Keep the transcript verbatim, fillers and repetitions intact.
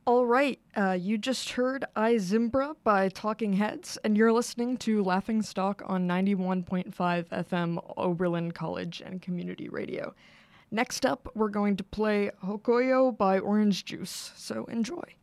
All right, uh, you just heard I Zimbra by Talking Heads, and you're listening to Laughing Stock on ninety-one point five F M Oberlin College and Community Radio. Next up, we're going to play Hokoyo by Orange Juice, so enjoy.